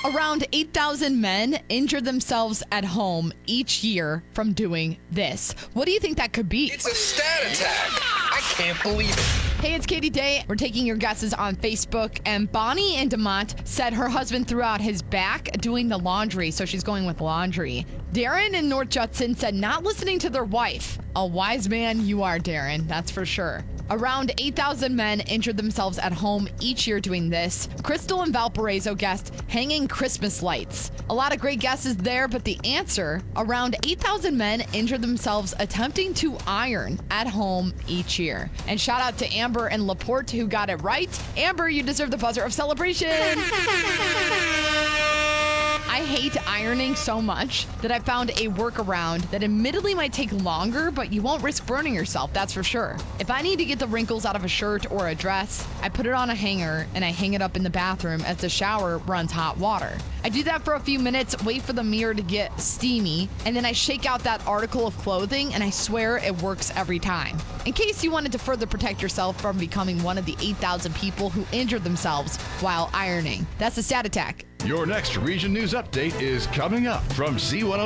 Around 8,000 men injure themselves at home each year from doing this. What do you think that could be? It's a stat attack. I can't believe it. Hey, it's Katie Day. We're taking your guesses on Facebook, and Bonnie in DeMont said her husband threw out his back doing the laundry, so she's going with laundry. Darren in North Judson said not listening to their wife. A wise man you are, Darren, that's for sure. Around 8,000 men injured themselves at home each year doing this. Crystal in Valparaiso guessed hanging Christmas lights. A lot of great guesses there, but the answer, around 8,000 men injured themselves attempting to iron at home each year. And shout out to Amber and LaPorte who got it right. Amber, you deserve the buzzer of celebration. I hate ironing so much that I found a workaround that admittedly might take longer, but you won't risk burning yourself, that's for sure. If I need to get the wrinkles out of a shirt or a dress, I put it on a hanger and I hang it up in the bathroom as the shower runs hot water. I do that for a few minutes, wait for the mirror to get steamy, and then I shake out that article of clothing, and I swear it works every time. In case you wanted to further protect yourself from becoming one of the 8,000 people who injured themselves while ironing. That's the Stat Attack. Your next Region News Update is coming up from C106.